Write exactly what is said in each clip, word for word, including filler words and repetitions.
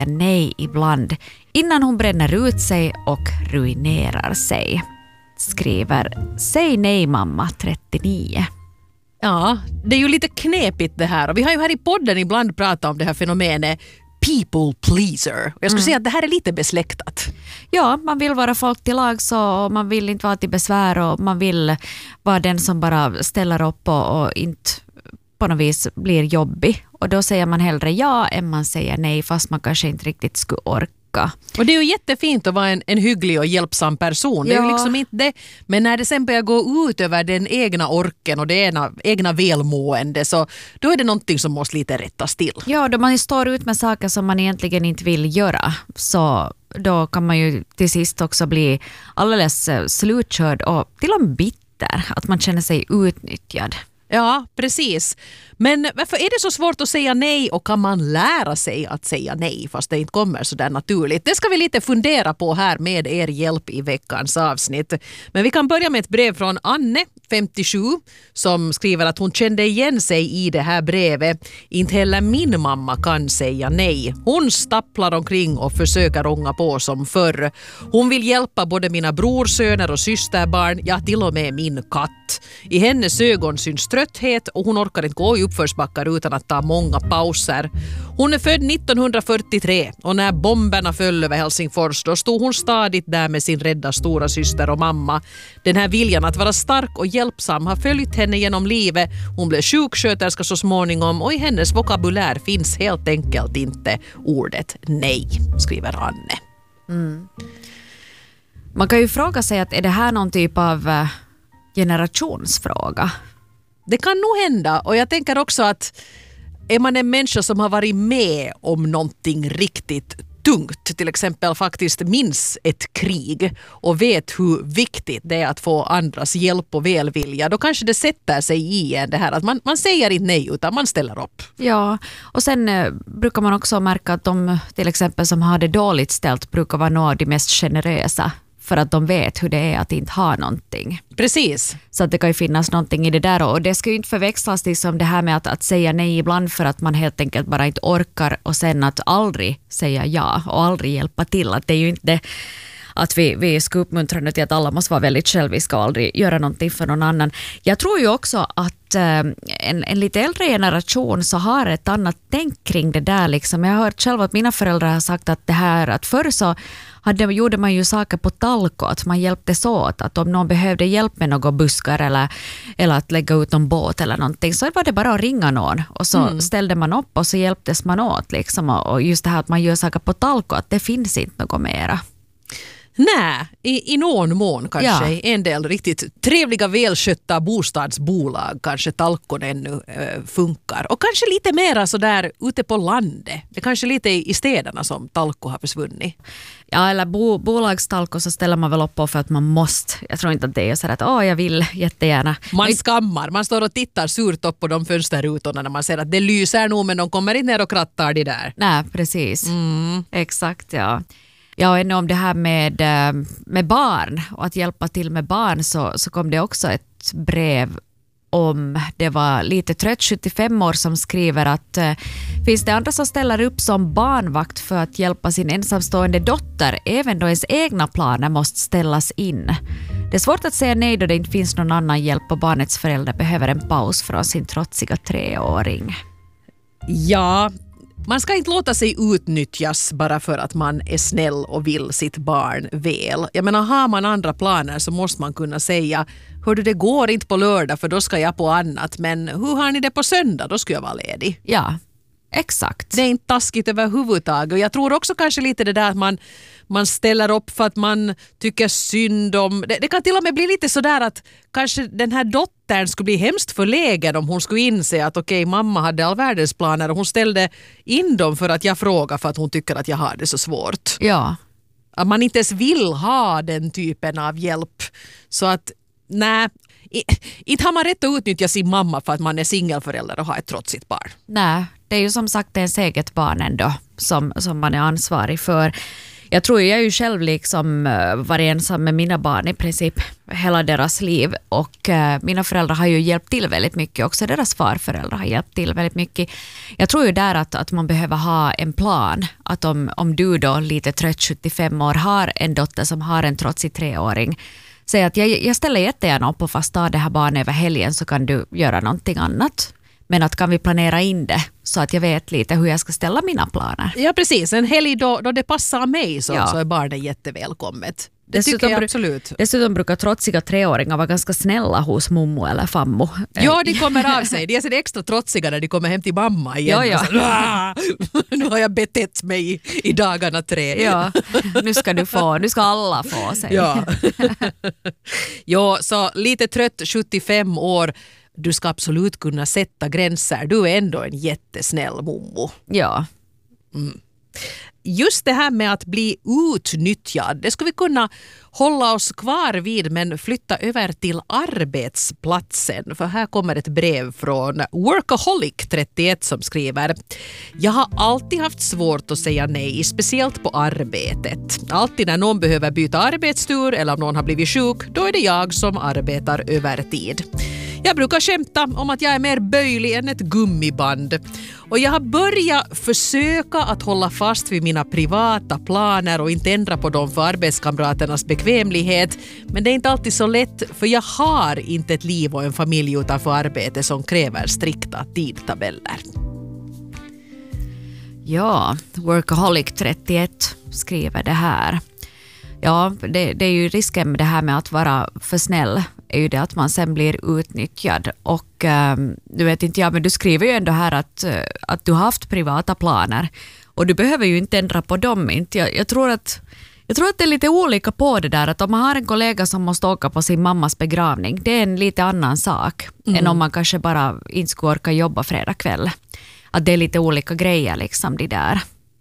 nej ibland innan hon bränner ut sig och ruinerar sig, skriver Säg nej mamma trettionio. Ja, det är ju lite knepigt det här. Och vi har ju här i podden ibland pratat om det här fenomenet people pleaser. Och jag skulle mm. säga att det här är lite besläktat. Ja, man vill vara folk till lag så man vill inte vara till besvär och man vill vara den som bara ställer upp och, och inte på något vis blir jobbig. Och då säger man hellre ja än man säger nej fast man kanske inte riktigt skulle orka. Och det är ju jättefint att vara en, en hygglig och hjälpsam person. Ja. Det är ju liksom inte det. Men när det sen börjar gå ut över den egna orken och det egna, egna välmående så då är det någonting som måste lite rättas till. Ja, då man står ut med saker som man egentligen inte vill göra så då kan man ju till sist också bli alldeles slutkörd och till och med bitter. Att man känner sig utnyttjad. Ja, precis. Men varför är det så svårt att säga nej och kan man lära sig att säga nej fast det inte kommer så där naturligt? Det ska vi lite fundera på här med er hjälp i veckans avsnitt. Men vi kan börja med ett brev från Anne, femtiosju, som skriver att hon kände igen sig i det här brevet. Inte heller min mamma kan säga nej. Hon stapplar omkring och försöker ånga på som förr. Hon vill hjälpa både mina brorsöner och systerbarn, ja till och med min katt. I hennes ögon syns trötthet och hon orkar inte gå i uppförsbackar utan att ta många pauser. Hon är född nittonhundrafyrtiotre och när bomberna föll över Helsingfors då stod hon stadigt där med sin rädda stora syster och mamma. Den här viljan att vara stark och hjälpsam har följt henne genom livet. Hon blev sjuksköterska så småningom och i hennes vokabulär finns helt enkelt inte ordet nej, skriver Anne. Mm. Man kan ju fråga sig att är det här någon typ av generationsfråga? Det kan nog hända och jag tänker också att är man en människa som har varit med om någonting riktigt tungt, till exempel faktiskt minns ett krig och vet hur viktigt det är att få andras hjälp och välvilja, då kanske det sätter sig i en det här att man, man säger inte nej utan man ställer upp. Ja, och sen eh, brukar man också märka att de till exempel som har det dåligt ställt brukar vara några av de mest generösa. För att de vet hur det är att inte ha någonting. Precis. Så att det kan ju finnas någonting i det där. Och det ska ju inte förväxlas liksom det här med att, att säga nej ibland för att man helt enkelt bara inte orkar. Och sen att aldrig säga ja och aldrig hjälpa till. Att det är ju inte det att vi, vi ska uppmuntra till att alla måste vara väldigt själviska och aldrig göra någonting för någon annan. Jag tror ju också att eh, en, en lite äldre generation så har ett annat tänk kring det där. Liksom. Jag har hört själv att mina föräldrar har sagt att det här att förr så hade, gjorde man ju saker på talko, att man hjälptes åt. Att om någon behövde hjälp med några buskar eller, eller att lägga ut en båt eller någonting så var det bara att ringa någon och så mm. ställde man upp och så hjälptes man åt. Liksom. Och just det här att man gör saker på talko, att det finns inte något mera. Nej, i, i någon mån kanske. Ja. En del riktigt trevliga, välskötta bostadsbolag kanske talkon ännu äh, funkar. Och kanske lite mera så där ute på landet. Det är kanske lite i, i städerna som talko har försvunnit. Ja, eller bo, bolagstalko så ställer man väl upp på för att man måste. Jag tror inte att det är så att åh, jag vill jättegärna. Man skammar. Man står och tittar surt upp på de fönsterrutorna när man ser att det lyser nog men de kommer inte ner och krattar det där. Nej, precis. Mm. Exakt, ja. Ja, och ännu om det här med, med barn och att hjälpa till med barn så, så kom det också ett brev om, det var lite trött sjuttiofem år som skriver att eh, finns det andra som ställer upp som barnvakt för att hjälpa sin ensamstående dotter även då ens egna planer måste ställas in. Det är svårt att säga nej då det inte finns någon annan hjälp och barnets förälder behöver en paus från sin trotsiga treåring. Ja, man ska inte låta sig utnyttjas bara för att man är snäll och vill sitt barn väl. Jag menar, har man andra planer så måste man kunna säga hördu, det går inte på lördag för då ska jag på annat. Men hur har ni det på söndag? Då ska jag vara ledig. Ja, exakt. Det är inte taskigt överhuvudtaget. Och jag tror också kanske lite det där att man, man ställer upp för att man tycker synd om. Det, det kan till och med bli lite sådär att kanske den här dottern skulle bli hemskt förlägen om hon skulle inse att okej, mamma hade all världens planer och hon ställde in dem för att jag frågar för att hon tycker att jag har det så svårt. Ja. Att man inte ens vill ha den typen av hjälp. Så att nej, inte har man rätt att utnyttja sin mamma för att man är singelförälder och har ett trotsigt barn. Nej, det är ju som sagt ens eget barn ändå som, som man är ansvarig för. Jag tror jag är ju själv liksom varit ensam med mina barn i princip hela deras liv och uh, mina föräldrar har ju hjälpt till väldigt mycket, också deras farföräldrar har hjälpt till väldigt mycket. Jag tror ju där att, att man behöver ha en plan, att om, om du då lite trött sjuttiofem år har en dotter som har en trotsig treåring, säg att jag, jag ställer jättegärna upp och fast ta det här barnet över helgen så kan du göra någonting annat. Men att kan vi planera in det så att jag vet lite hur jag ska ställa mina planer. Ja, precis. En helg då, då det passar mig så, ja. så är barnen jättevälkommet. Det Dessutom, tycker jag absolut. Dessutom brukar trotsiga treåringar vara ganska snälla hos mommo eller fammo. Ja, de kommer av sig. De är så extra trotsiga när de kommer hem till mamma igen. Ja, ja. Så, nu har jag betett mig i dagarna tre. Ja, nu ska du få, nu ska alla få sig. Ja, ja så lite trött sjuttiofem år. Du ska absolut kunna sätta gränser. Du är ändå en jättesnäll mommo. Ja. Mm. Just det här med att bli utnyttjad, det ska vi kunna hålla oss kvar vid men flytta över till arbetsplatsen. För här kommer ett brev från Workaholic trettioett som skriver: Jag har alltid haft svårt att säga nej, speciellt på arbetet. Alltid när någon behöver byta arbetstur eller om någon har blivit sjuk, då är det jag som arbetar övertid. Jag brukar skämta om att jag är mer böjlig än ett gummiband. Och jag har börjat försöka att hålla fast vid mina privata planer och inte ändra på dem för arbetskamraternas bekvämlighet. Men det är inte alltid så lätt för jag har inte ett liv och en familj utanför arbete som kräver strikta tidtabeller. Ja, Workaholic trettioett skriver det här. Ja, det, det är ju risken med det här med att vara för snäll är ju det att man sen blir utnyttjad och um, du vet inte jag, men du skriver ju ändå här att, uh, att du har haft privata planer och du behöver ju inte ändra på dem. Inte. Jag, jag, tror att, jag tror att det är lite olika på det där, att om man har en kollega som måste åka på sin mammas begravning, det är en lite annan sak mm. än om man kanske bara inte skulle orka jobba fredag kväll. Att det är lite olika grejer liksom det där.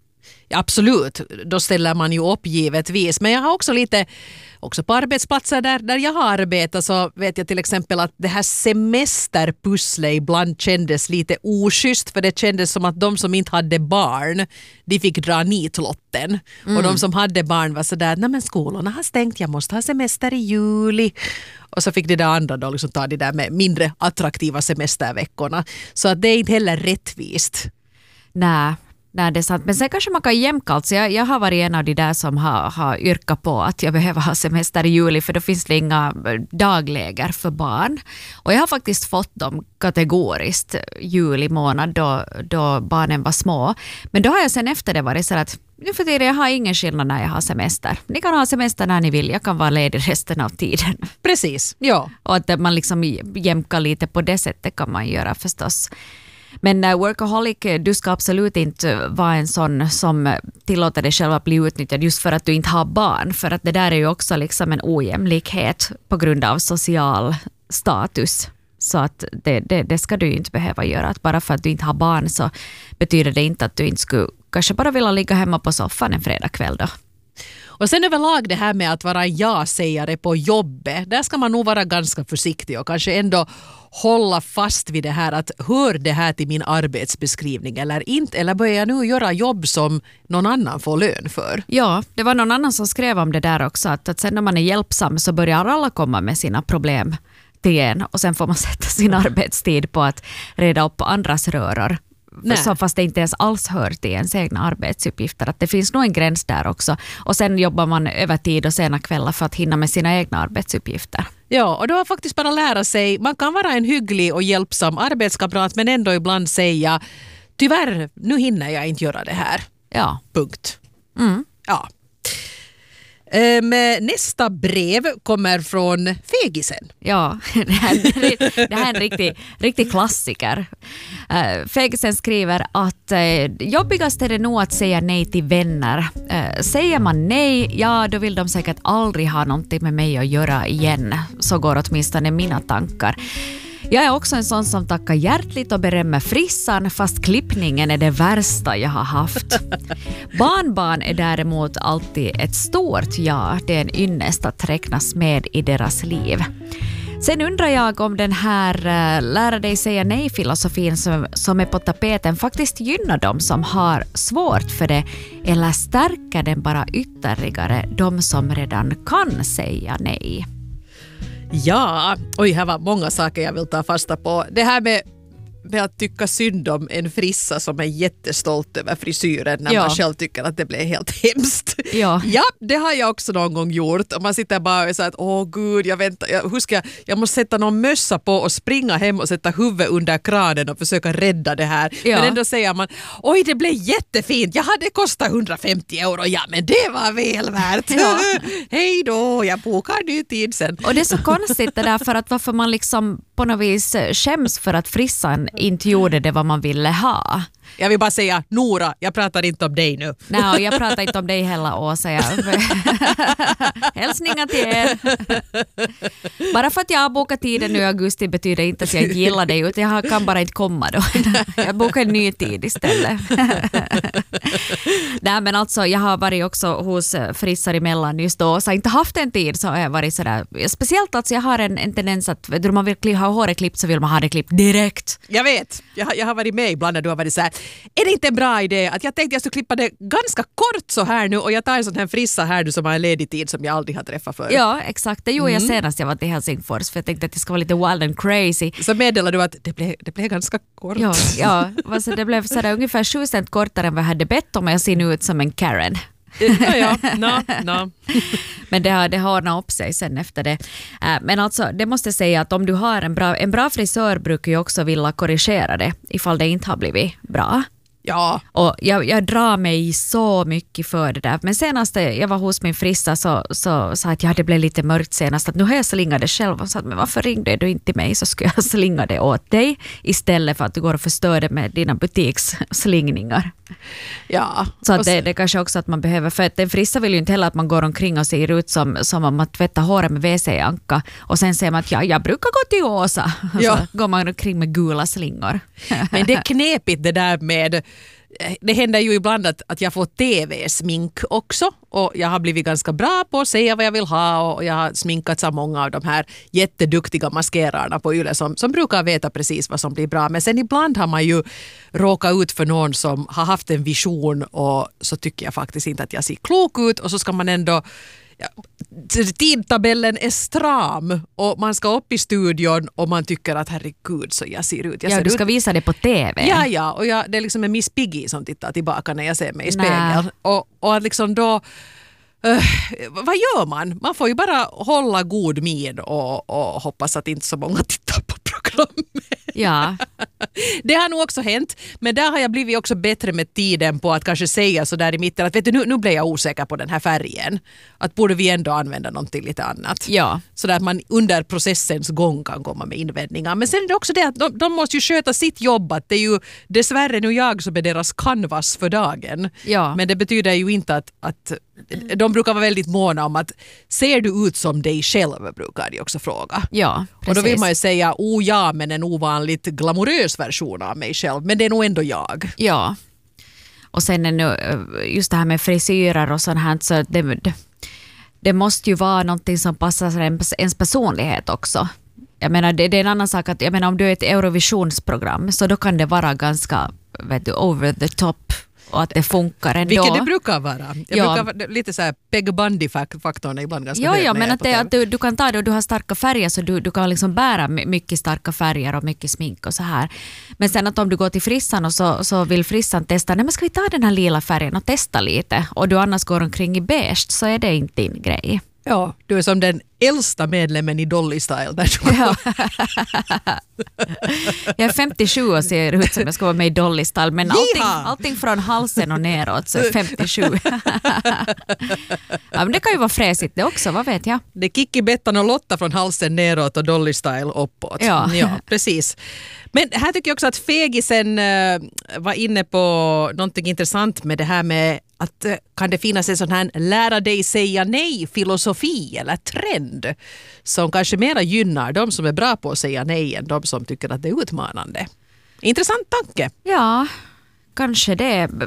Absolut, då ställer man ju upp givetvis. Men jag har också lite, också på arbetsplatser där, där jag har arbetat så vet jag till exempel att det här semesterpusslet ibland kändes lite oschysst för det kändes som att de som inte hade barn, de fick dra nitlotten. Mm. Och de som hade barn var sådär, nej men skolorna har stängt, jag måste ha semester i juli. Och så fick det där andra då liksom ta det där med mindre attraktiva semesterveckorna. Så att det är inte heller rättvist. Nej. Nej, det är sant. Men sen kanske man kan jämka. Alltså jag, jag har varit en av de där som har, har yrkat på att jag behöver ha semester i juli för då finns det inga dagläger för barn. Och jag har faktiskt fått dem kategoriskt juli månad då, då barnen var små. Men då har jag sen efter det varit så att nu för tiden jag har ingen skillnad när jag har semester. Ni kan ha semester när ni vill. Jag kan vara ledig resten av tiden. Precis, ja. Och att man liksom jämkar lite på det sättet kan man göra förstås. Men uh, workaholic, du ska absolut inte vara en sån som tillåter dig själv att bli utnyttjad just för att du inte har barn. För att det där är ju också liksom en ojämlikhet på grund av social status. Så att det, det, det ska du inte behöva göra. Att bara för att du inte har barn så betyder det inte att du inte skulle kanske bara vilja ligga hemma på soffan en fredagkväll då. Och sen överlag det här med att vara ja-sägare på jobbet, där ska man nog vara ganska försiktig och kanske ändå hålla fast vid det här att hör det här till min arbetsbeskrivning eller inte, eller börjar jag nu göra jobb som någon annan får lön för? Ja, det var någon annan som skrev om det där också, att, att sen när man är hjälpsam så börjar alla komma med sina problem till en och sen får man sätta sin arbetstid på att reda upp andras röror. Så fast det inte ens alls hör till ens egna arbetsuppgifter. Att det finns nog en gräns där också. Och sen jobbar man övertid och sena kvällar för att hinna med sina egna arbetsuppgifter. Ja, och då har faktiskt bara lära sig, man kan vara en hygglig och hjälpsam arbetskamrat men ändå ibland säga tyvärr, nu hinner jag inte göra det här. Ja. Punkt. Mm. Ja. Um, nästa brev kommer från Fegisen. Ja, det här, det här är en riktig, riktig klassiker. Uh, Fegisen skriver att uh, jobbigast är det nog att säga nej till vänner. Uh, säger man nej, ja då vill de säkert aldrig ha någonting med mig att göra igen. Så går åtminstone mina tankar. Jag är också en sån som tackar hjärtligt och berömmer frissan fast klippningen är det värsta jag har haft. Barnbarn är däremot alltid ett stort ja. Det är en ynnest att räknas med i deras liv. Sen undrar jag om den här uh, lära dig säga nej-filosofin som, som är på tapeten faktiskt gynnar dem som har svårt för det eller stärker den bara ytterligare de som redan kan säga nej. Ja, oj, här var många saker jag vill ta fasta på. Det här med med att tycka synd om en frissa som är jättestolt över frisyren när ja. man själv tycker att det blev helt hemskt. Ja. ja, det har jag också någon gång gjort. Och man sitter bara och säger att åh gud, jag väntar, jag, hur ska jag, jag måste sätta någon mössa på och springa hem och sätta huvudet under kranen och försöka rädda det här. Ja. Men ändå säger man, oj det blev jättefint, jag hade kostat hundrafemtio euro, ja men det var väl värt. Ja. Hej då, jag bokar ny tid sen. Och det är så konstigt det där för att varför man liksom på något vis skäms för att frissan inte gjorde det vad man ville ha. Jag vill bara säga, Nora, jag pratar inte om dig nu. Nej, jag pratar inte om dig heller, Åsa. Hälsningar till er. Bara för att jag har bokat tiden nu i augusti betyder inte att jag inte gillar dig, utan jag kan bara inte komma då. Jag bokar en ny tid istället. Nej, men alltså, jag har varit också hos frissar emellan just då, så jag har inte haft en tid så har jag varit sådär. Speciellt alltså, jag har en, en tendens att när man vill ha håret klippt så vill man ha det klippt direkt. Jag vet, jag, jag har varit med ibland när du har varit så här. Är det inte en bra idé att jag tänkte jag skulle klippa det ganska kort så här nu och jag tar en sån här frissa här nu som har en ledig tid som jag aldrig har träffat förr. Ja, exakt. Det gjorde mm. jag senast jag var till Helsingfors för jag tänkte att det ska vara lite wild and crazy. Så meddelade du att det blev, det blev ganska kort. Ja, ja alltså det blev sådär ungefär sju cent kortare än vad jag hade bett om och jag ser nu ut som en Karen. ja, ja. No, no. Men det har, det har ordnat upp sig sen efter det. Men alltså, det måste jag säga att om du har en bra, en bra frisör brukar ju också vilja korrigera det ifall det inte har blivit bra. Ja. Och jag, jag drar mig så mycket för det där. Men senast jag var hos min frissa så sa så att ja, det blev lite mörkt senast. Att nu har jag slingat det själv och sa att men varför ringde du inte till mig så skulle jag slinga det åt dig istället för att du går och förstör det med dina butiksslingningar. Ja. Så att det, det kanske också att man behöver, för att en frissa vill ju inte heller att man går omkring och ser ut som, som om att tvätta håret med W C-anka och sen säger man att ja, jag brukar gå till Åsa. Ja. Så går man omkring med gula slingor. Men det är knepigt det där med, det händer ju ibland att, att jag får tv-smink också och jag har blivit ganska bra på att säga vad jag vill ha och jag har sminkats av många av de här jätteduktiga maskerarna på Yle som, som brukar veta precis vad som blir bra. Men sen ibland har man ju råkat ut för någon som har haft en vision och så tycker jag faktiskt inte att jag ser klok ut och så ska man ändå ja, tidtabellen är stram och man ska upp i studion och man tycker att herregud så jag ser ut. Jag ja, ser du ska ut. visa det på tv. Ja, ja. Och jag, det är liksom en Miss Piggy som tittar tillbaka när jag ser mig i spegeln. Och, och att liksom då Uh, vad gör man? Man får ju bara hålla god min och, och hoppas att inte så många tittar på programmet. Ja. Det har nog också hänt, men där har jag blivit också bättre med tiden på att kanske säga så där i mitten att vet du, nu, nu blev jag osäker på den här färgen. Att borde vi ändå använda någonting lite annat. Ja. Så där att man under processens gång kan komma med invändningar. Men sen är det också det att de, de måste ju sköta sitt jobb. Att det är ju dessvärre nu jag som är deras canvas för dagen. Ja. Men det betyder ju inte att, att de brukar vara väldigt måna om att ser du ut som dig själv brukar de också fråga. Ja, precis. Och då vill man ju säga, oh ja, men en ovanligt glamorös version av mig själv. Men det är nog ändå jag. Ja. Och sen är nu just det här med frisyrer och sånt här så det, det, det måste ju vara någonting som passar ens, ens personlighet också. Jag menar, det, det är en annan sak att jag menar, om du är ett Eurovisionsprogram så då kan det vara ganska vet du, over the top och att det funkar ändå. Vilket det brukar vara. Jag ja. brukar, lite så här Peg Bundy-faktorn är ibland ganska ja, hög. Ja, men att, det, att du, du kan ta det och du har starka färger så du, du kan liksom bära mycket starka färger och mycket smink och så här. Men sen att om du går till frissan och så, så vill frissan testa, nej men ska vi ta den här lila färgen och testa lite och du annars går omkring i beige så är det inte din grej. Ja, du är som den äldsta medlemmen i Dolly Style. Där ja. Jag är femtiosju och ser ut som jag ska vara med i Dolly Style men allting, allting från halsen och neråt så är femtiosju. Ja, men det kan ju vara fräsigt det också, vad vet jag? Det är Kikki, Bettan och Lotta från halsen neråt och Dolly Style uppåt. Ja, ja precis. Men här tycker jag också att Fegisen äh, var inne på någonting intressant med det här med att äh, kan det finnas en sån här lära dig säga nej filosofi eller trend som kanske mera gynnar de som är bra på att säga nej än de som tycker att det är utmanande. Intressant tanke. Ja, kanske det.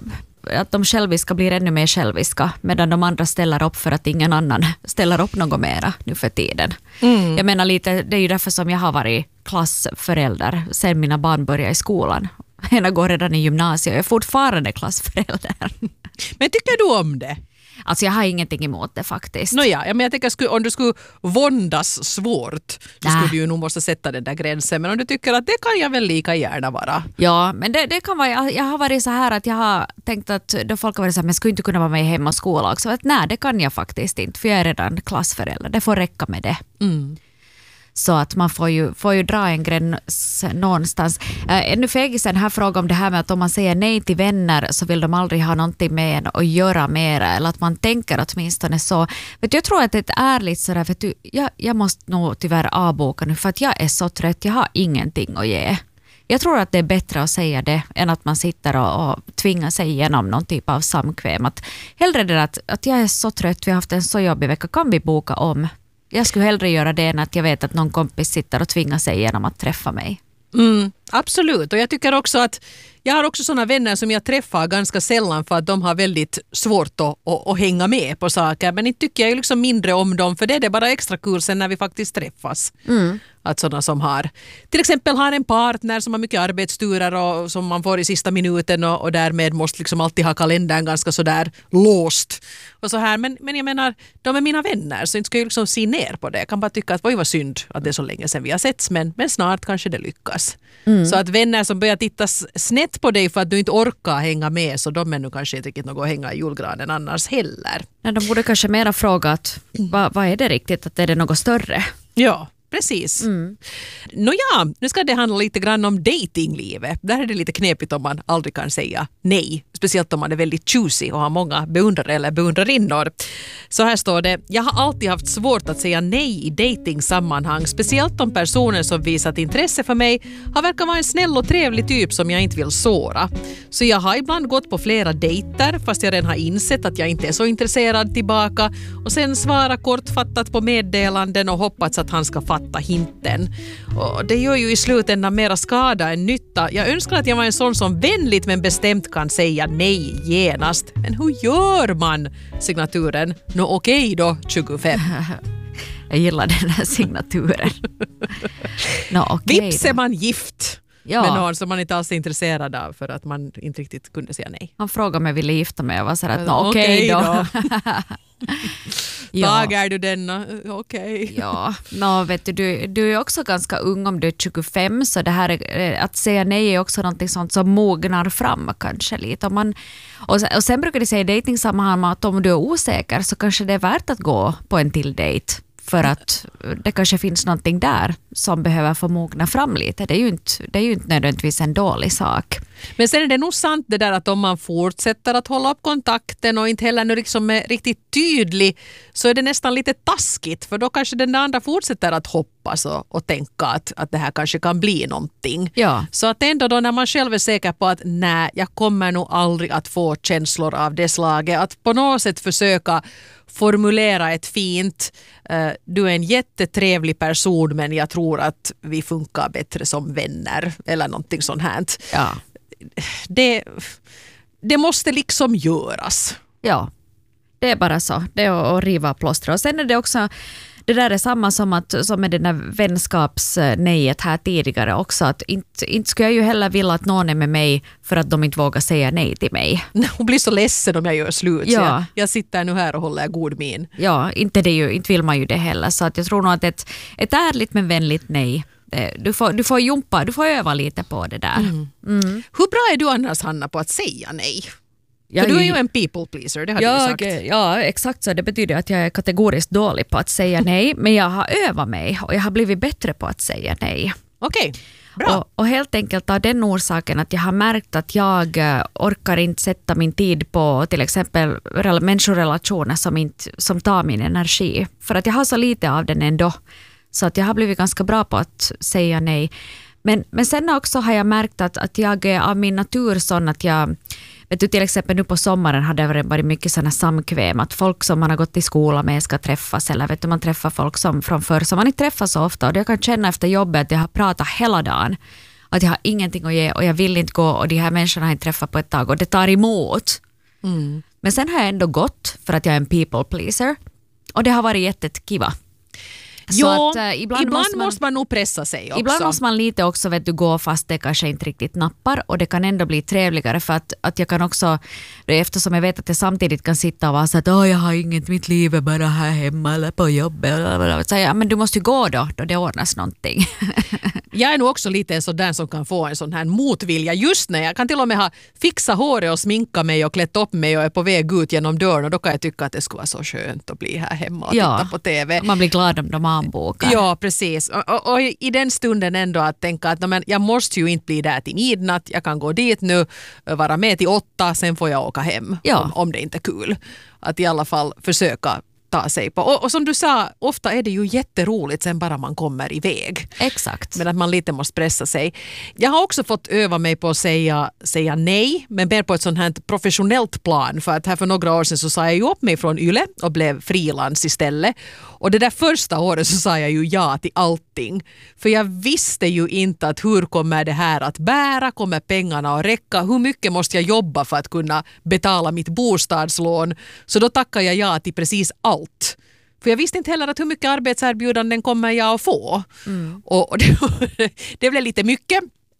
att de själviska blir ännu mer själviska medan de andra ställer upp för att ingen annan ställer upp något mera nu för tiden. Mm. Jag menar lite, det är ju därför som jag har varit klassförälder sen mina barn började i skolan. Ena går redan i gymnasiet och jag är fortfarande klassförälder. Men tycker du om det? Alltså jag har ingenting emot det faktiskt. Nåja, ja, men jag tänker om du skulle våndas svårt så Nä. skulle du ju nog måste sätta den där gränsen. Men om du tycker att det kan jag väl lika gärna vara. Ja, men det, det kan vara, jag, jag har varit så här att jag har tänkt att då folk har varit så här, men skulle inte kunna vara med i hem och skola också. Att, nej, det kan jag faktiskt inte för jag är redan klassförälder. Det får räcka med det. Mm. Så att man får ju, får ju dra en gräns någonstans. Äh, ännu fegisen här fråga om det här med att om man säger nej till vänner så vill de aldrig ha någonting med en att göra mera. Eller att man tänker åtminstone så. Vet du, jag tror att det är ärligt sådär. Vet du, jag, jag måste nog tyvärr avboka nu för att jag är så trött. Jag har ingenting att ge. Jag tror att det är bättre att säga det än att man sitter och, och tvingar sig igenom någon typ av samkväm. Att hellre det att, att jag är så trött, vi har haft en så jobbig vecka, kan vi boka om? Jag skulle hellre göra det än att jag vet att någon kompis sitter och tvingar sig igenom att träffa mig. Mm, absolut, och jag tycker också att jag har också såna vänner som jag träffar ganska sällan för att de har väldigt svårt att, att, att hänga med på saker. Men inte tycker jag ju liksom mindre om dem för det är det bara extra kul sen när vi faktiskt träffas. Mm. Att sådana som har, till exempel har en partner som har mycket arbetsturer och som man får i sista minuten och, och därmed måste liksom alltid ha kalendern ganska sådär låst. Och så här. Men, men jag menar, de är mina vänner så inte ska jag liksom se ner på det. Jag kan bara tycka att vad var synd att det är så länge sedan vi har setts men, men snart kanske det lyckas. Mm. Så att vänner som börjar titta snett på dig för att du inte orkar hänga med så de är nu kanske inte riktigt något att hänga i julgranen annars heller. Nej, de borde kanske mera fråga att vad, vad är det riktigt? Att är det något större? Ja. Precis. Mm. Nåja, nu ska det handla lite grann om datinglivet. Där är det lite knepigt om man aldrig kan säga nej. Speciellt om man är väldigt choosy och har många beundrare eller beundrarinnor. Så här står det, jag har alltid haft svårt att säga nej i datingsammanhang. Speciellt om personer som visat intresse för mig har verkat vara en snäll och trevlig typ som jag inte vill såra. Så jag har ibland gått på flera dejter fast jag redan har insett att jag inte är så intresserad tillbaka. Och sen svara kortfattat på meddelanden och hoppats att han ska fatta hinten. Och det gör ju i slutändan mera skada än nytta. Jag önskar att jag var en sån som vänligt men bestämt kan säga nej genast. Men hur gör man? Signaturen. Nå okej okay då, tjugofem. Jag gillar den här signaturen. Nå okej okay Vips är man gift. Ja. Med någon som man inte alls är intresserad av för att man inte riktigt kunde säga nej. Han frågade om jag ville gifta mig och var så att nå okej okay då. Ja. Tagar du denna? Okej. Okay. Ja, no, vet du, du, du är också ganska ung om du är tjugofem så det här är, att säga nej är också någonting sånt som mognar fram kanske lite. Om man, och, sen, och sen brukar de säga i dejtingsammanhang att om du är osäker så kanske det är värt att gå på en till dejt. För att det kanske finns någonting där som behöver få mogna fram lite. Det är ju inte, det är ju inte nödvändigtvis en dålig sak. Men sen är det nog sant det där att om man fortsätter att hålla upp kontakten och inte heller nu liksom är riktigt tydlig så är det nästan lite taskigt för då kanske den andra fortsätter att hoppas och, och tänka att, att det här kanske kan bli någonting. Ja. Så att ändå då när man själv är säker på att nej, jag kommer nog aldrig att få känslor av det slaget att på något sätt försöka formulera ett fint uh, du är en jättetrevlig person men jag tror att vi funkar bättre som vänner eller någonting sånt här. Ja. Det, det måste liksom göras. Ja, det är bara så. Det är att riva plåster. Och sen är det också, det där är samma som, att, som med den där vänskapsnejet här tidigare också. Att inte, inte skulle jag ju heller vilja att någon är med mig för att de inte vågar säga nej till mig. Hon blir så ledsen om jag gör slut. Ja. Så jag, jag sitter nu här och håller god min. Ja, inte, det ju, inte vill man ju det heller. Så att jag tror nog att ett, ett ärligt men vänligt nej. Du får, du får jumpa, du får öva lite på det där. Mm. Mm. Hur bra är du annars, Hanna, på att säga nej? För du är ju en people pleaser, det har jag, du sagt. Ja, exakt så. Det betyder att jag är kategoriskt dålig på att säga nej. Men jag har övat mig och jag har blivit bättre på att säga nej. Okej, okay. Bra. Och, och helt enkelt av den orsaken att jag har märkt att jag orkar inte sätta min tid på till exempel människorelationer som, inte, som tar min energi. För att jag har så lite av den ändå. Så att jag har blivit ganska bra på att säga nej. Men, men sen också har jag märkt att, att jag är av min natur sån att jag, vet du, till exempel nu på sommaren har det varit mycket sådana samkväm. Att folk som man har gått i skola med ska träffas. Eller vet du, man träffar folk som från förr som man inte träffar så ofta. Och jag kan känna efter jobbet att jag har pratat hela dagen. Att jag har ingenting att ge och jag vill inte gå och de här människorna har inte träffat på ett tag. Och det tar emot. Mm. Men sen har jag ändå gått för att jag är en people pleaser. Och det har varit jättekiva. Så jo, att, uh, ibland, ibland måste, man, måste man nog pressa sig också. Ibland måste man lite också vet du, gå fast det kanske inte riktigt nappar och det kan ändå bli trevligare för att, att jag kan också, eftersom jag vet att jag samtidigt kan sitta och vara så att åh, jag har inget, mitt liv är bara här hemma eller på jobbet. Så jag, men du måste ju gå då, då det ordnas någonting. Jag är nog också lite en sån som kan få en sån här motvilja just när jag kan till och med ha fixat håret och sminka mig och klätt upp mig och är på väg ut genom dörren och då kan jag tycka att det skulle vara så skönt att bli här hemma och ja, titta på T V. Man blir glad om de anbokar. Ja, precis. Och, och, och i den stunden ändå att tänka att men, jag måste ju inte bli där till midnatt. Jag kan gå dit nu, vara med till åtta, sen får jag åka hem ja. om, om det inte är kul. Att i alla fall försöka ta sig på. Och, och som du sa, ofta är det ju jätteroligt sen bara man kommer iväg. Exakt. Men att man lite måste pressa sig. Jag har också fått öva mig på att säga, säga nej, men mer på ett sånt här professionellt plan. För att här för några år sedan så sa jag ju upp mig från Yle och blev frilans istället. Och det där första året så sa jag ju ja till allting. För jag visste ju inte att hur kommer det här att bära, kommer pengarna att räcka, hur mycket måste jag jobba för att kunna betala mitt bostadslån. Så då tackar jag ja till precis allt. För jag visste inte heller att hur mycket arbetserbjudanden kommer jag att få. Mm. Och, och det, det blev lite mycket.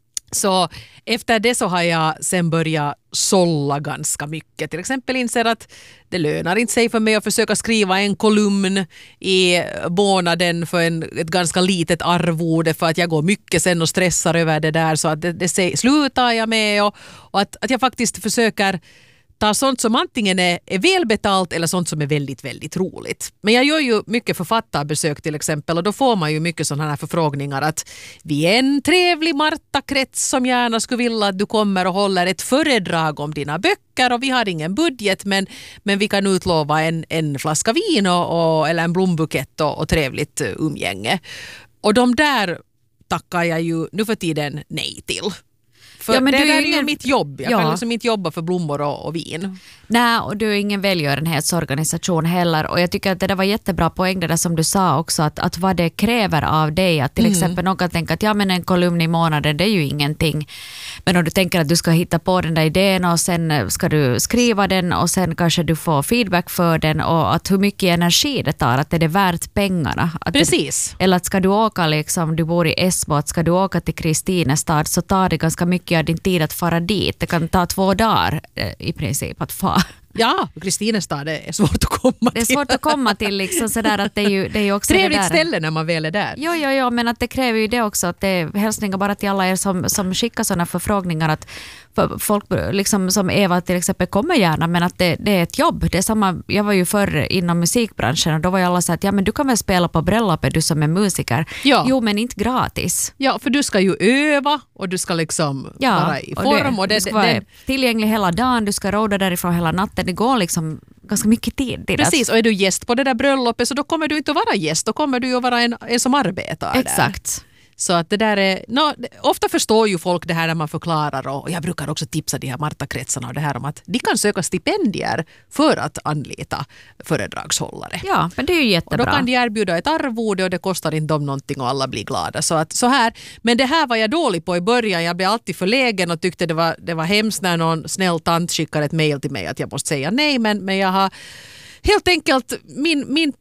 Så efter det så har jag sen börjat sålla ganska mycket. Till exempel inser att det lönar inte sig för mig att försöka skriva en kolumn i månaden för en, ett ganska litet arvode för att jag går mycket sen och stressar över det där så att det, det slutar jag med och, och att, att jag faktiskt försöker ta sånt som antingen är, är välbetalt eller sånt som är väldigt, väldigt roligt. Men jag gör ju mycket författarbesök till exempel och då får man ju mycket sådana här förfrågningar att vi är en trevlig Marta-krets som gärna skulle vilja att du kommer och håller ett föredrag om dina böcker och vi har ingen budget men, men vi kan utlova en, en flaska vin och, och, eller en blombukett och, och trevligt umgänge. Och de där tackar jag ju nu för tiden nej till. För ja, men det där är ju ingen... mitt jobb. Jag ja. kan liksom inte jobba för blommor och, och vin. Nej, och du är ingen välgörenhetsorganisation heller. Och jag tycker att det där var jättebra poäng det där som du sa också. Att, att vad det kräver av dig. Att till mm. exempel någon kan tänka att ja, men en kolumn i månaden det är ju ingenting. Men om du tänker att du ska hitta på den där idén och sen ska du skriva den och sen kanske du får feedback för den och att hur mycket energi det tar. Att det är det värt pengarna. Att Precis. Det, eller att ska du åka liksom, du bor i Esbo, att ska du åka till Kristinestad så tar det ganska mycket av din tid att fara dit. Det kan ta två dagar i princip att fara. Ja, Kristinestad är svårt att komma till. Det är svårt att komma till liksom sådär att det är ju, det är ju också trevligt det där. ställe när man väl är där. Jo, jo, jo, men att det kräver ju det också att det är hälsningar bara till alla er som, som skickar sådana förfrågningar att folk liksom som Eva till exempel kommer gärna men att det, det är ett jobb. Det är samma, jag var ju förr inom musikbranschen och då var ju alla så att ja men du kan väl spela på bröllopet du som är musiker. Ja. Jo, men inte gratis. Ja, för du ska ju öva och du ska liksom ja, vara i form. Och det, och det, du ska vara det, tillgänglig hela dagen, du ska råda därifrån hela natten. Det går liksom ganska mycket tid till. Precis, och är du gäst på det där bröllopet så då kommer du inte att vara gäst, då kommer du ju att vara en, en som arbetar. Exakt. Där. Så att det där är, no, ofta förstår ju folk det här när man förklarar och jag brukar också tipsa de här Marta-kretsarna och det här om att de kan söka stipendier för att anlita föredragshållare. Ja, men det är ju jättebra. Och då kan de erbjuda ett arvode och det kostar inte dem någonting och alla blir glada. Så att så här, men det här var jag dålig på i början. Jag blev alltid förlägen och tyckte det var, det var hemskt när någon snäll tant skickar ett mejl till mig att jag måste säga nej, men, men jag har helt enkelt, min, min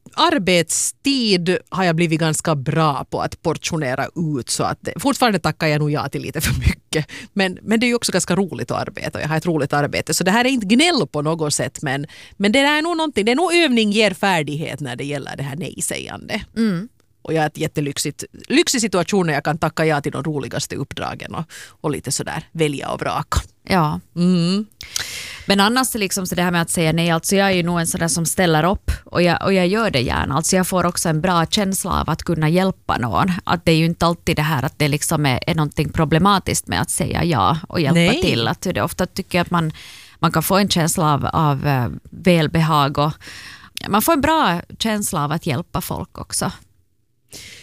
arbetstid har jag blivit ganska bra på att portionera ut så att det, fortfarande tackar jag nog ja till lite för mycket. Men, men det är ju också ganska roligt att arbeta och jag har ett roligt arbete. Så det här är inte gnäll på något sätt men, men det är nog någonting, det är nog övning ger färdighet när det gäller det här nej-sägande. Mm. Och jag är ett jättelyxigt lyxig situation när jag kan tacka ja till de roligaste uppdragen och, och lite sådär välja och vraka. Ja. Mm. Men annars liksom så det här med att säga nej, alltså jag är ju nog en sån där som ställer upp och jag, och jag gör det gärna. Alltså jag får också en bra känsla av att kunna hjälpa någon. Att det är ju inte alltid det här att det liksom är, är någonting problematiskt med att säga ja och hjälpa nej. till. Att det ofta tycker jag att man, man kan få en känsla av, av uh, välbehag och man får en bra känsla av att hjälpa folk också.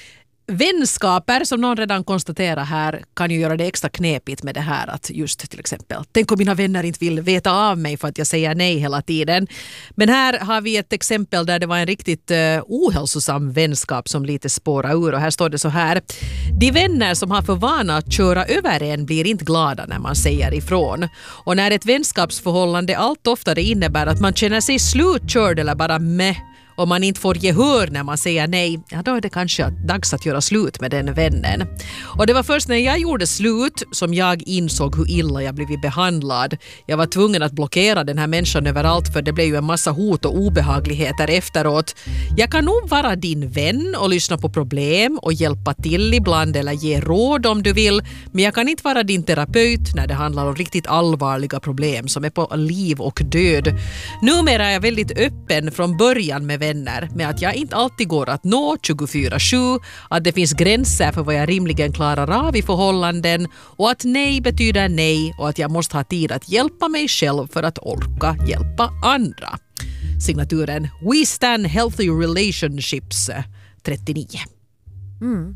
Vänskaper, som någon redan konstaterar här, kan ju göra det extra knepigt med det här att just till exempel, tänk om mina vänner inte vill veta av mig för att jag säger nej hela tiden. Men här har vi ett exempel där det var en riktigt uh, ohälsosam vänskap som lite spårar ur, och här står det så här: de vänner som har för vana att köra över en blir inte glada när man säger ifrån. Och när ett vänskapsförhållande allt oftare innebär att man känner sig slutkörd eller bara med, om man inte får gehör när man säger nej, ja då är det kanske dags att göra slut med den vännen. Och det var först när jag gjorde slut som jag insåg hur illa jag blivit behandlad. Jag var tvungen att blockera den här människan överallt, för det blev ju en massa hot och obehagligheter efteråt. Jag kan nog vara din vän och lyssna på problem och hjälpa till ibland eller ge råd om du vill, men jag kan inte vara din terapeut när det handlar om riktigt allvarliga problem som är på liv och död. Numera är jag väldigt öppen från början med vänner, med att jag inte alltid går att nå tjugofyra sju, att det finns gränser för vad jag rimligen klarar av i förhållanden, och att nej betyder nej, och att jag måste ha tid att hjälpa mig själv för att orka hjälpa andra. Signaturen We Stand Healthy Relationships trettionio. Mm.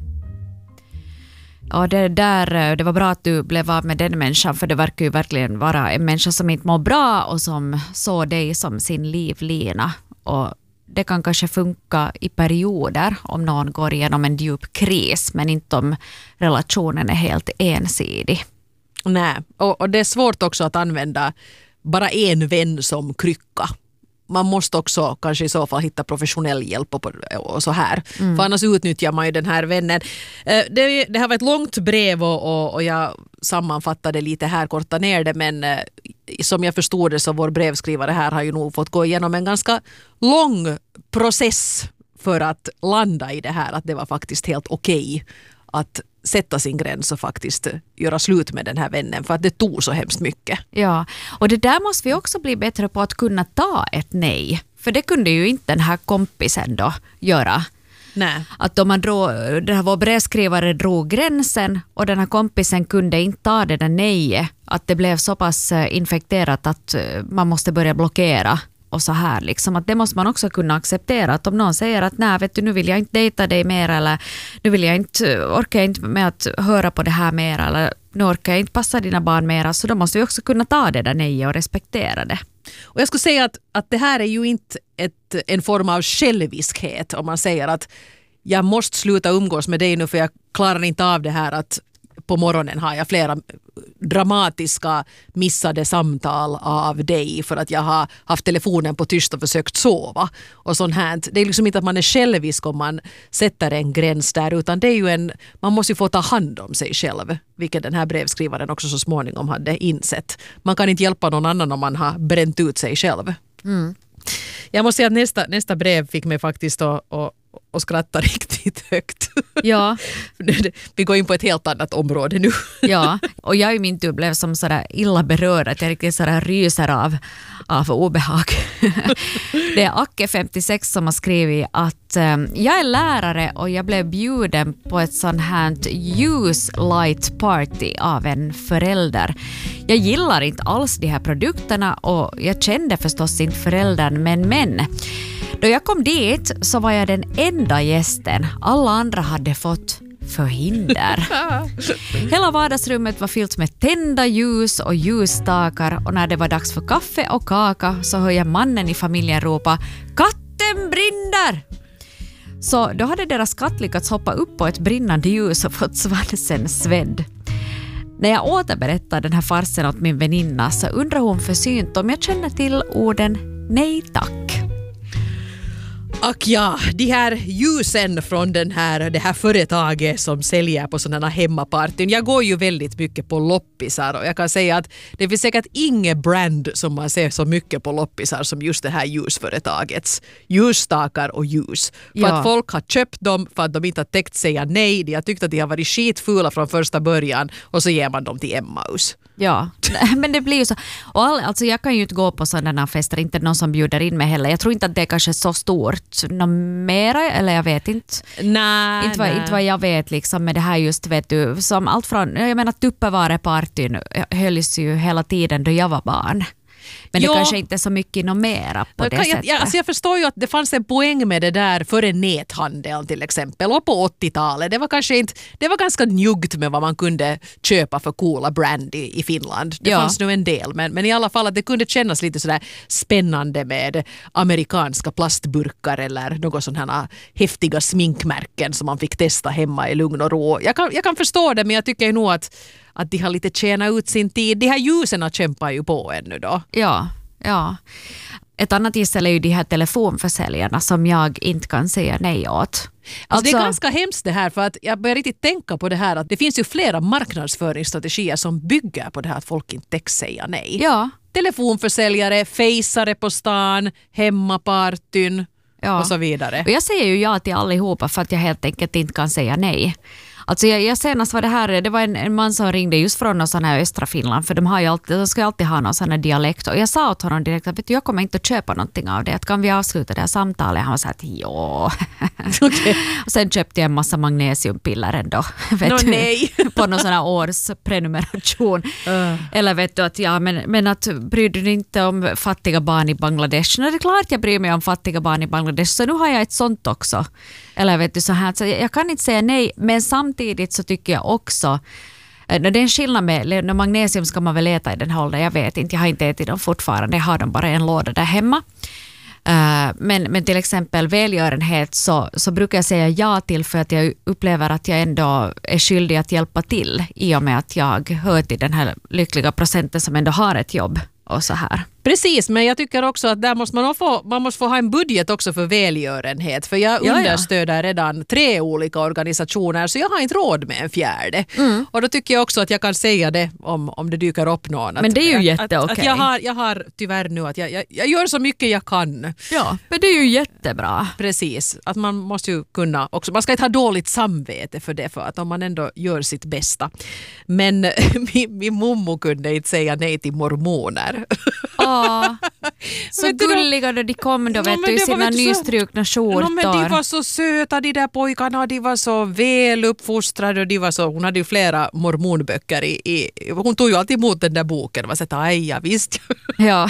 Ja, det, där, det var bra att du blev av med den människan, för det verkar ju verkligen vara en människa som inte mår bra och som såg dig som sin livlina. Och det kan kanske funka i perioder om någon går igenom en djup kris, men inte om relationen är helt ensidig. Nej, och, och det är svårt också att använda bara en vän som krycka. Man måste också kanske i så fall hitta professionell hjälp och, och så här. Mm. För annars utnyttjar man ju den här vännen. Det, det här var ett långt brev och, och, och jag sammanfattade lite här, korta ner det, men som jag förstod det så vår brevskrivare här har ju nog fått gå igenom en ganska lång process för att landa i det här, att det var faktiskt helt okej att sätta sin gräns och faktiskt göra slut med den här vännen, för att det tog så hemskt mycket. Ja, och det där måste vi också bli bättre på, att kunna ta ett nej. För det kunde ju inte den här kompisen då göra. Nej. Att om man drog, den här vår brevskrivare drog gränsen och den här kompisen kunde inte ta det där nejet, att det blev så pass infekterat att man måste börja blockera. Och så här liksom, att det måste man också kunna acceptera, att om någon säger att nej, vet du, nu vill jag inte dejta dig mer, eller nu vill jag inte, orkar jag inte med att höra på det här mer, eller nu orkar jag inte passa dina barn mer, så då måste vi också kunna ta det där nej och respektera det. Och jag skulle säga att, att det här är ju inte ett, en form av själviskhet om man säger att jag måste sluta umgås med dig nu för jag klarar inte av det här att på morgonen har jag flera dramatiska missade samtal av dig för att jag har haft telefonen på tyst och försökt sova. Och sånt här. Det är liksom inte att man är självisk om man sätter en gräns där, utan det är ju en, man måste ju få ta hand om sig själv, vilket den här brevskrivaren också så småningom hade insett. Man kan inte hjälpa någon annan om man har bränt ut sig själv. Mm. Jag måste säga att nästa, nästa brev fick mig faktiskt att, att och skrattar riktigt högt. Ja. Vi går in på ett helt annat område nu. Ja, och jag i min tur blev som sådär illa berörd att jag riktigt sådär ryser av, av obehag. Det är Acke femtiosex som har skrivit att um, jag är lärare och jag blev bjuden på ett sånt här use light party av en förälder. Jag gillar inte alls de här produkterna och jag kände förstås inte föräldern, men men då jag kom dit så var jag den enda gästen. Alla andra hade fått förhinder. Hela vardagsrummet var fyllt med tända ljus och ljusstakar, och när det var dags för kaffe och kaka så hör jag mannen i familjen ropa "Katten brinner!" Så då hade deras katt lyckats hoppa upp på ett brinnande ljus och fått svansen svedd. När jag återberättade den här farsen åt min väninna så undrar hon försynt om jag känner till orden nej tack. Och ja, de här ljusen från den här, det här företaget som säljer på sådana hemmapartyn. Jag går ju väldigt mycket på loppisar och jag kan säga att det finns säkert inget brand som man ser så mycket på loppisar som just det här ljusföretagets. Ljusstakar och ljus. För Ja. att folk har köpt dem för att de inte har täckt säga nej. De har tyckt att de har varit skitfula från första början och så ger man dem till Emmaus. Ja, men det blir ju så. Och all, alltså jag kan ju inte gå på sådana fester, inte någon som bjuder in mig heller. Jag tror inte att det är kanske så stort något mera, eller jag vet inte. Nej, inte, vad, nej. inte vad jag vet liksom med det här just, vet du, som allt från, jag menar Tupperware-partyn hölls ju hela tiden då jag var barn. Men det Ja. kanske inte är så mycket något mera på det jag, sättet. jag, alltså jag förstår ju att det fanns en poäng med det där före näthandeln till exempel och på åttiotalet. Det var kanske inte, det var ganska njuggt med vad man kunde köpa för coola brand i, i Finland. Det Ja. fanns nu en del, men, men i alla fall att det kunde kännas lite sådär spännande med amerikanska plastburkar eller något sådana här häftiga sminkmärken som man fick testa hemma i lugn och ro. Jag kan, jag kan förstå det, men jag tycker ju nog att, att de har lite tjänat ut sin tid. De här ljusen kämpar ju på ännu då. Ja, ja. Ett annat gissel är ju de här telefonförsäljarna som jag inte kan säga nej åt. Alltså, Alltså, det är ganska hemskt det här, för att jag börjar riktigt tänka på det här att det finns ju flera marknadsföringsstrategier som bygger på det här att folk inte täcks säga nej. ja, Telefonförsäljare, fejsare på stan, hemmapartyn ja. och så vidare. Och jag säger ju ja till allihopa för att jag helt enkelt inte kan säga nej. Alltså jag, jag senast var det här, det var en, en man som ringde just från någon sån här östra Finland, för de, har ju alltid, de ska ju alltid ha någon sån här dialekt, och jag sa åt honom direkt att vet du, jag kommer inte att köpa någonting av det, att kan vi avsluta det här samtalet? Han var så här att ja. Okay. Och sen köpte jag en massa magnesiumpiller ändå, vet No, du, nej. på någon sån här årsprenumeration. Uh. Eller vet du att ja, men, men att bryr du dig inte om fattiga barn i Bangladesh? No, det är klart jag bryr mig om fattiga barn i Bangladesh, så nu har jag ett sånt också. Eller vet du så här, så jag, jag kan inte säga nej, men samtidigt så tycker jag också, det är en skillnad med magnesium ska man väl äta i den här åldern, jag vet inte, jag har inte ätit dem fortfarande, jag har dem bara i en låda där hemma. Uh, men, men till exempel välgörenhet så, så brukar jag säga ja till, för att jag upplever att jag ändå är skyldig att hjälpa till i och med att jag hör till den här lyckliga procenten som ändå har ett jobb och så här. Precis, men jag tycker också att där måste man få, man måste få ha en budget också för välgörenhet, för jag Ja, understöder ja. redan tre olika organisationer, så jag har inte råd med en fjärde. Mm. Och då tycker jag också att jag kan säga det om, om det dyker upp någon. Att, men det är ju att, jätteokej. Att, att jag, har, jag har tyvärr nu att jag, jag, jag gör så mycket jag kan. Ja, men det är ju jättebra. Precis, att man måste ju kunna också, man ska inte ha dåligt samvete för det, för att om man ändå gör sitt bästa. Men min, min mommo kunde inte säga nej till mormoner. Ja, så gulliga då de kom då, vet no, du, i sina nystrukna skjortor. No, men de var så söta, de där pojkarna, de var så väl uppfostrade och de var så, hon hade ju flera mormonböcker i, i hon tog ju alltid emot den där boken och var så att aj, ja visst. Ja.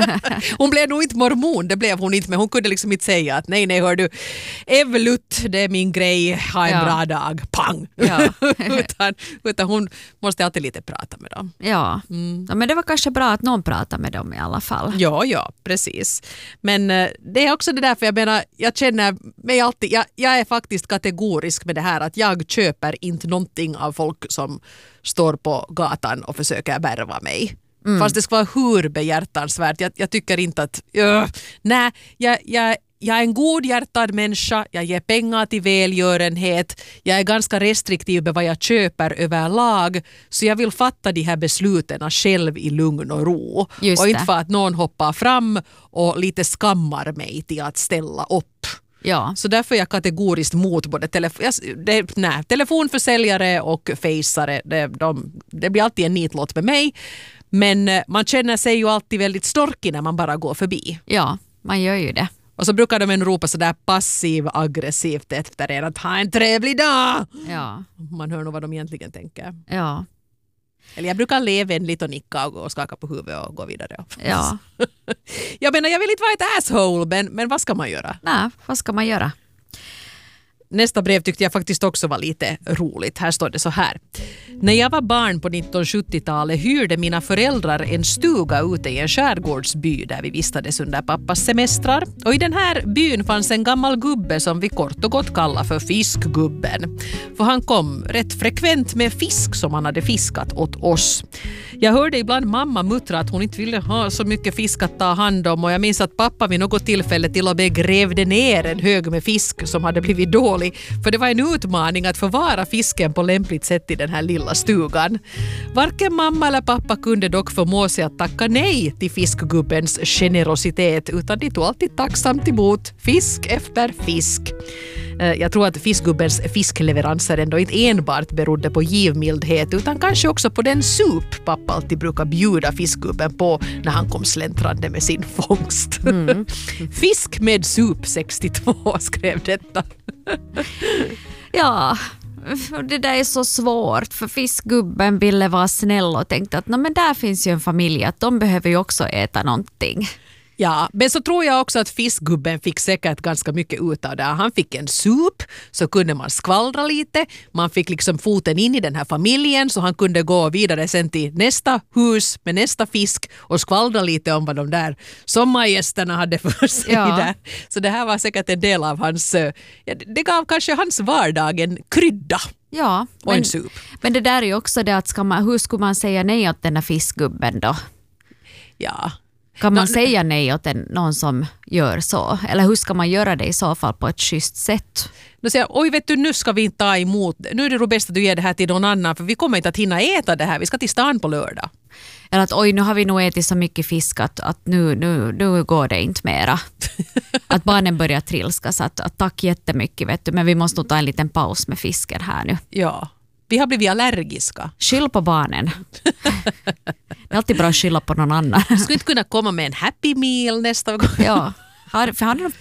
Hon blev nog inte mormon, det blev hon inte, men hon kunde liksom inte säga att nej, nej, hör du, Evelut, det är min grej, ha en ja. bra dag, pang. Ja. utan, utan hon måste alltid lite prata med dem. Ja. Mm. Ja, men det var kanske bra att någon pratade med dem i alla fall. Ja, ja, precis. Men uh, det är också det där, för jag menar, jag känner mig alltid, jag, jag är faktiskt kategorisk med det här att jag köper inte någonting av folk som står på gatan och försöker värva mig. Mm. Fast det ska vara hur behjärtansvärt. Jag, jag tycker inte att, uh, nej, jag, jag Jag är en godhjärtad människa, jag ger pengar till välgörenhet, jag är ganska restriktiv med vad jag köper överlag, så jag vill fatta de här besluten själv i lugn och ro. Just och inte det. för att någon hoppar fram och lite skammar mig till att ställa upp. Ja. Så därför är jag kategoriskt mot både telefo- det, nej, telefonförsäljare och fejsare. Det, de, det blir alltid en nitlott med mig, men man känner sig ju alltid väldigt storkig när man bara går förbi. Ja, man gör ju det. Och så brukar de en ropa sådär passiv-aggressivt efter en att ha en trevlig dag. Ja. Man hör nog vad de egentligen tänker. Ja. Eller jag brukar le vänligt och nicka och skaka på huvudet och gå vidare. Ja. Jag menar, jag vill inte vara ett asshole, men, men vad ska man göra? Nej, vad ska man göra? Nästa brev tyckte jag faktiskt också var lite roligt. Här står det så här. När jag var barn på nittonhundrasjuttiotalet hyrde mina föräldrar en stuga ute i en skärgårdsby där vi vistades under pappas semestrar. Och i den här byn fanns en gammal gubbe som vi kort och gott kallar för fiskgubben. För han kom rätt frekvent med fisk som han hade fiskat åt oss. Jag hörde ibland mamma muttra att hon inte ville ha så mycket fisk att ta hand om, och jag minns att pappa vid något tillfälle till och med grävde ner en hög med fisk som hade blivit dålig. För det var en utmaning att förvara fisken på lämpligt sätt i den här lilla stugan. Varken mamma eller pappa kunde dock förmå sig att tacka nej till fiskgubbens generositet, utan de tog alltid tacksamt emot fisk efter fisk. Jag tror att fiskgubbens fiskleveranser ändå inte enbart berodde på givmildhet, utan kanske också på den sup pappa alltid brukar bjuda fiskgubben på när han kom släntrande med sin fångst. Mm. Fisk med sup sextiotvå skrev detta. Ja, det där är så svårt för fiskgubben ville vara snäll och tänkte att men där finns ju en familj att de behöver ju också äta någonting. Ja, men så tror jag också att fiskgubben fick säkert ganska mycket ut av det. Han fick en sup, så kunde man skvallra lite. Man fick liksom foten in i den här familjen så han kunde gå vidare sen till nästa hus med nästa fisk och skvallra lite om vad de där sommargästerna hade för sig Ja. där. Så det här var säkert en del av hans, ja, det gav kanske hans vardag en krydda. Ja, Och men, en sup. men det där är ju också det att ska man, hur skulle man säga nej åt den här fiskgubben då? Ja. Kan man No, säga nej åt en, någon som gör så? Eller hur ska man göra det i så fall på ett schysst sätt? Då säger jag, oj vet du, nu ska vi inte ta emot, nu är det nog bäst att du ger det här till någon annan för vi kommer inte att hinna äta det här, vi ska till stan på lördag. Eller att oj, nu har vi nog ätit så mycket fisk att, att nu, nu, nu går det inte mera. Att barnen börjar trilskas, att, att tack jättemycket vet du, men vi måste nog ta en liten paus med fisken här nu. Ja, vi har blivit allergiska. Skyll på barnen. Det är alltid bra att skylla på någon annan. Du skulle inte kunna komma med en happy meal nästa gång. Ja, har, för har du någon